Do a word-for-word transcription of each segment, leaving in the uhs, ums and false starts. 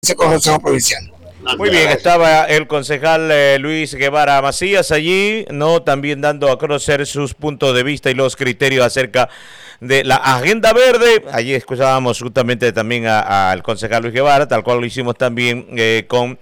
Consejo Provincial. Muy bien, estaba el concejal eh, Luis Guevara Macías allí, no también dando a conocer sus puntos de vista y los criterios acerca de la agenda verde. Allí escuchábamos justamente también al concejal Luis Guevara, tal cual lo hicimos también eh, con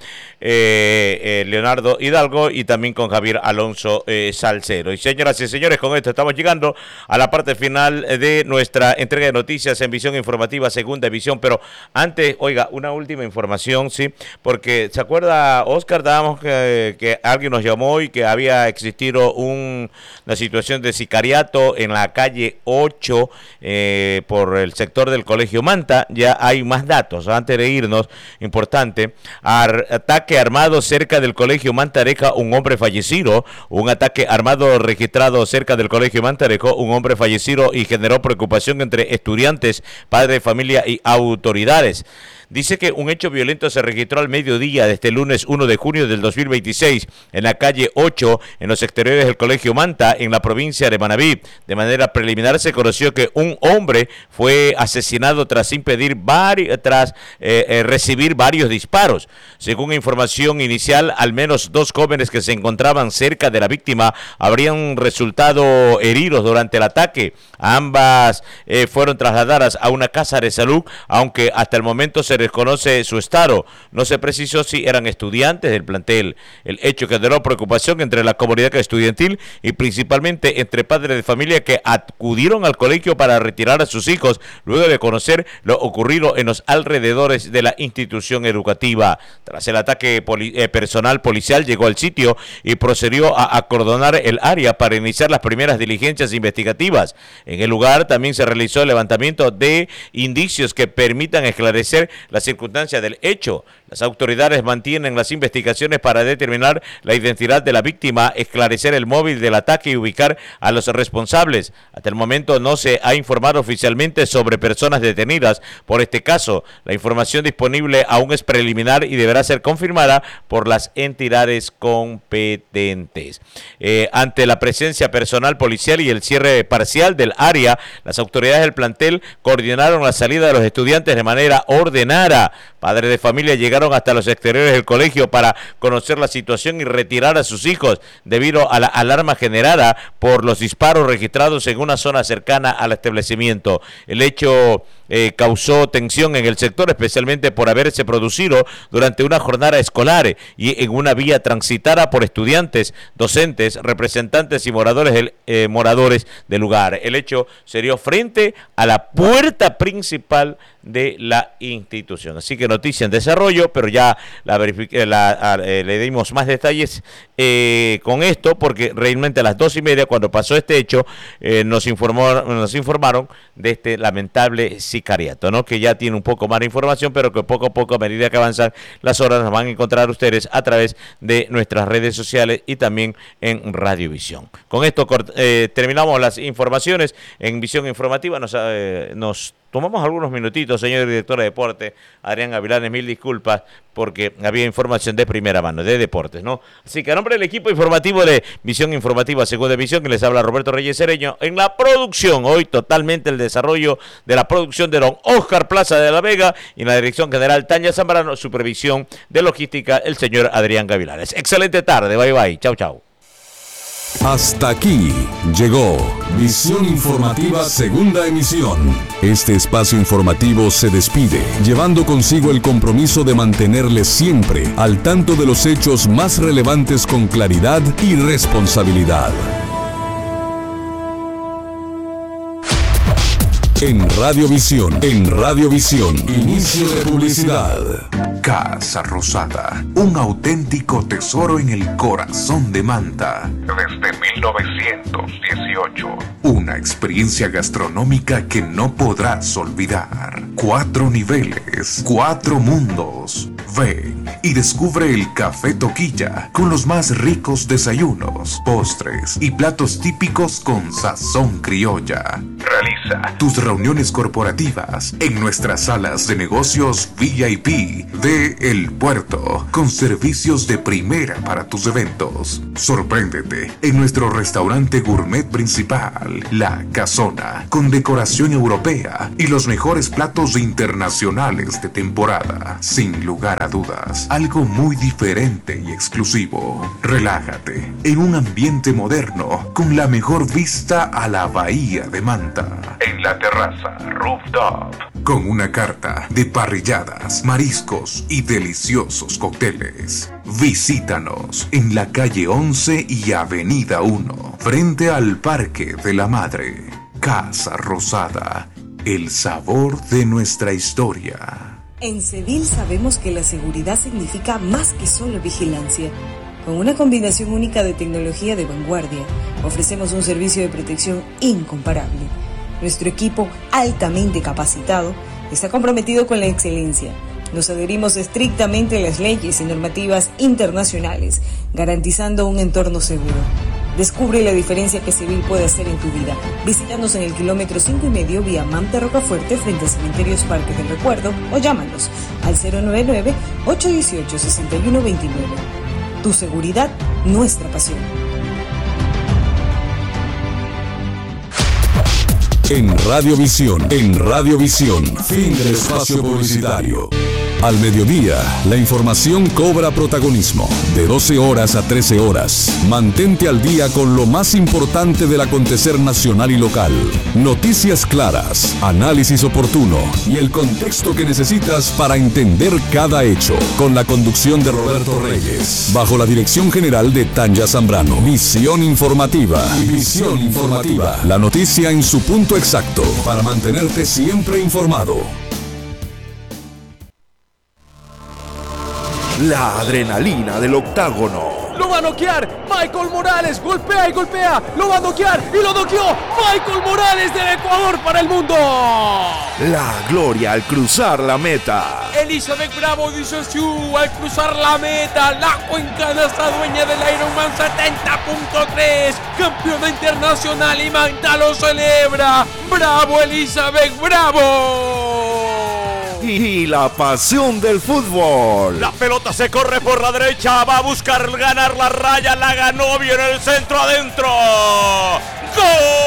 eh, eh, Leonardo Hidalgo y también con Javier Alonso eh, Salcero. Y señoras y señores, con esto estamos llegando a la parte final de nuestra entrega de noticias en Visión Informativa, segunda edición. Pero antes, oiga, una última información, sí, porque ¿se acuerda, Oscar? Dábamos que, que alguien nos llamó y que había existido un, una situación de sicariato en la calle ocho eh, por el sector del Colegio Manta. Ya hay más datos. Antes de irnos, importante, ar, ataque armado cerca del Colegio Manta deja un hombre fallecido. Un ataque armado registrado cerca del Colegio Manta dejó un hombre fallecido y generó preocupación entre estudiantes, padres de familia y autoridades. Dice que un hecho violento se registró al mediodía de este lunes uno de junio del dos mil veintiséis en la calle ocho, en los exteriores del Colegio Manta, en la provincia de Manabí. De manera preliminar se conoció que un hombre fue asesinado tras impedir vari- tras eh, eh, recibir varios disparos. Según información inicial, al menos dos jóvenes que se encontraban cerca de la víctima habrían resultado heridos durante el ataque. Ambas eh, fueron trasladadas a una casa de salud, aunque hasta el momento se desconoce su estado. No se precisó si eran estudiantes del plantel. El hecho generó preocupación entre la comunidad estudiantil y principalmente entre padres de familia que acudieron al colegio para retirar a sus hijos luego de conocer lo ocurrido en los alrededores de la institución educativa. Tras el ataque poli- eh, personal policial llegó al sitio y procedió a acordonar el área para iniciar las primeras diligencias investigativas. En el lugar también se realizó el levantamiento de indicios que permitan esclarecer las circunstancias del hecho. Las autoridades mantienen las investigaciones para determinar la identidad de la víctima, esclarecer el móvil del ataque y ubicar a los responsables. Hasta el momento no se ha informado oficialmente sobre personas detenidas por este caso. La información disponible aún es preliminar y deberá ser confirmada por las entidades competentes. Eh, ante la presencia personal policial y el cierre parcial del área, las autoridades del plantel coordinaron la salida de los estudiantes de manera ordenada. Padres de familia llegaron hasta los exteriores del colegio para conocer la situación y retirar a sus hijos debido a la alarma generada por los disparos registrados en una zona cercana al establecimiento. El hecho eh, causó tensión en el sector, especialmente por haberse producido durante una jornada escolar y en una vía transitada por estudiantes, docentes, representantes y moradores del, eh, moradores del lugar. El hecho se dio frente a la puerta principal de la institución. Así que noticia en desarrollo, pero ya la verific- la, a, eh, le dimos más detalles eh, con esto, porque realmente a las dos y media, cuando pasó este hecho, eh, nos informó, nos informaron de este lamentable sicariato, ¿no? Que ya tiene un poco más de información, pero que poco a poco, a medida que avanzan las horas, nos van a encontrar ustedes a través de nuestras redes sociales y también en Radiovisión. Con esto eh, terminamos las informaciones en Visión Informativa. Nos, eh, nos tomamos algunos minutitos, señor director de deporte, Adrián Gavilanes, mil disculpas, porque había información de primera mano, de deportes, ¿no? Así que a nombre del equipo informativo de Visión Informativa Segunda División, que les habla Roberto Reyes Cereño, en la producción, hoy totalmente el desarrollo de la producción de don Oscar Plaza de la Vega, y en la dirección general Tania Zambrano, supervisión de logística, el señor Adrián Gavilanes. Excelente tarde, bye bye, chau chau. Hasta aquí llegó Visión Informativa Segunda Emisión. Este espacio informativo se despide, llevando consigo el compromiso de mantenerles siempre al tanto de los hechos más relevantes con claridad y responsabilidad. En Radiovisión, en Radiovisión, inicio de publicidad. Casa Rosada, un auténtico tesoro en el corazón de Manta. Desde mil novecientos dieciocho. Una experiencia gastronómica que no podrás olvidar. Cuatro niveles, cuatro mundos. Ven y descubre el Café Toquilla con los más ricos desayunos, postres y platos típicos con sazón criolla. Realiza Realiza tus reuniones corporativas en nuestras salas de negocios V I P de El Puerto, con servicios de primera para tus eventos. Sorpréndete en nuestro restaurante gourmet principal, La Casona, con decoración europea y los mejores platos internacionales de temporada. Sin lugar a dudas, algo muy diferente y exclusivo. Relájate en un ambiente moderno con la mejor vista a la bahía de Manta. En la terraza Rooftop, con una carta de parrilladas, mariscos y deliciosos cócteles. Visítanos en la calle once y avenida uno, frente al Parque de la Madre. Casa Rosada, el sabor de nuestra historia. En Cedil sabemos que la seguridad significa más que solo vigilancia. Con una combinación única de tecnología de vanguardia, ofrecemos un servicio de protección incomparable. Nuestro equipo, altamente capacitado, está comprometido con la excelencia. Nos adherimos estrictamente a las leyes y normativas internacionales, garantizando un entorno seguro. Descubre la diferencia que Cedil puede hacer en tu vida. Visítanos en el kilómetro cinco y medio vía Manta Rocafuerte frente a Cementerios Parques del Recuerdo o llámanos al cero nueve nueve, ocho uno ocho, seis uno dos nueve. Tu seguridad, nuestra pasión. En Radiovisión, en Radiovisión, fin del espacio publicitario. Al mediodía, la información cobra protagonismo. De doce horas a trece horas, mantente al día con lo más importante del acontecer nacional y local. Noticias claras, análisis oportuno y el contexto que necesitas para entender cada hecho. Con la conducción de Roberto Reyes, bajo la dirección general de Tanya Zambrano. Visión informativa. Visión informativa. La noticia en su punto exacto para mantenerte siempre informado. La adrenalina del octágono. ¡Lo va a noquear! ¡Michael Morales! ¡Golpea y golpea! ¡Lo va a noquear! ¡Y lo noqueó! ¡Michael Morales del Ecuador para el mundo! La gloria al cruzar la meta. Elizabeth Bravo dice sí, al cruzar la meta. La cuencana está dueña del Ironman setenta punto tres. Campeona internacional y Manta lo celebra. ¡Bravo, Elizabeth! ¡Bravo! Y la pasión del fútbol. La pelota se corre por la derecha, va a buscar ganar la raya, la ganó, viene el centro adentro. ¡Gol!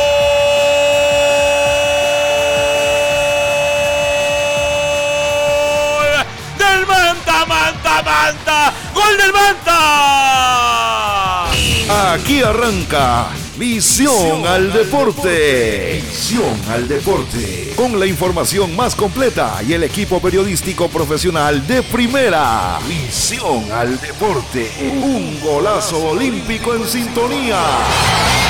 ¡Del Manta, Manta, Manta! ¡Gol del Manta! Aquí arranca Visión, Visión al deporte. Visión al deporte. Con la información más completa y el equipo periodístico profesional de primera. Visión al deporte. Un golazo olímpico en sintonía.